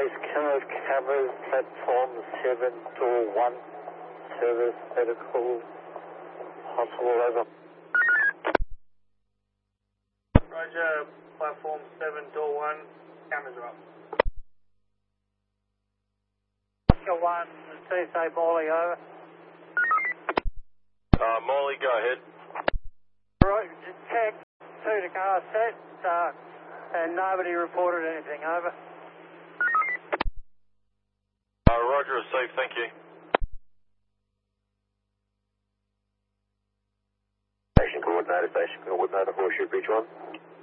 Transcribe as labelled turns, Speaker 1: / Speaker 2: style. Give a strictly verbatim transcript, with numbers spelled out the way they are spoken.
Speaker 1: Base Kennel cameras, platform seven, door one, service, medical, hospital, over.
Speaker 2: Roger, platform seven, door one, cameras are up. Oscar one, T S A Morley, over.
Speaker 3: Uh, Morley, go ahead.
Speaker 2: Right, check, two to car set, uh, and nobody reported anything, over.
Speaker 3: Uh, Roger, received, thank you.
Speaker 1: Station coordinated, station coordinated, Horseshoe Bridge one.